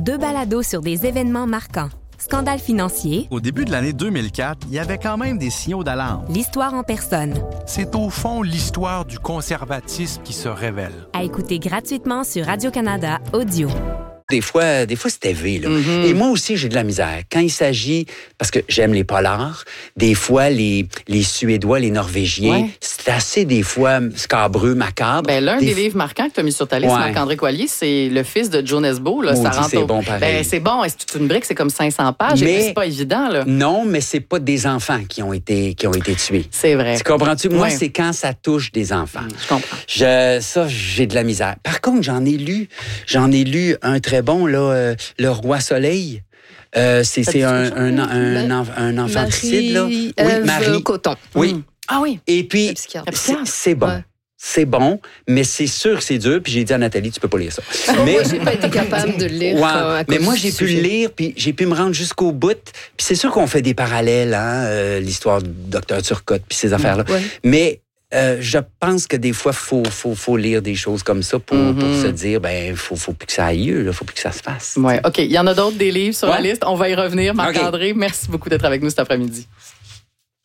2 balados sur des événements marquants. Scandale financier. Au début de l'année 2004, il y avait quand même des signaux d'alarme. L'histoire en personne. C'est au fond l'histoire du conservatisme qui se révèle. À écouter gratuitement sur Radio-Canada Audio. Des fois, c'était V, là. Mm-hmm. Et moi aussi, j'ai de la misère. Quand il s'agit, parce que j'aime les polars, des fois, les Suédois, les Norvégiens, c'est assez, des fois, scabreux, macabre. Ben, l'un des livres marquants que tu as mis sur ta liste, Marc-André Coallier, c'est Le fils de Joe Nesbo. Là, ça rentre c'est bon, pareil. Ben, c'est bon. C'est toute une brique, c'est comme 500 pages. Mais c'est pas évident, là. Non, mais c'est pas des enfants qui ont été tués. C'est vrai. Tu comprends-tu? Moi, c'est quand ça touche des enfants. Je comprends. Ça, j'ai de la misère. Par contre, j'en ai lu un très bon, là, Le Roi Soleil. C'est un infanticide, là. Oui, Marie Coton. Oui. Ah oui. Et puis, c'est bon. Ouais. C'est bon, mais c'est sûr que c'est dur. Puis j'ai dit à Nathalie, tu peux pas lire ça. Mais moi, j'ai pas été capable de le lire. Mais moi, j'ai pu le lire, puis j'ai pu me rendre jusqu'au bout. Puis c'est sûr qu'on fait des parallèles, l'histoire du Dr Turcotte, puis ces affaires-là. Ouais. Mais je pense que des fois, faut lire des choses comme ça pour se dire, faut plus que ça aille lieu, faut plus que ça se fasse. Ouais. OK. Il y en a d'autres des livres sur la liste. On va y revenir. Marc-André, merci beaucoup d'être avec nous cet après-midi.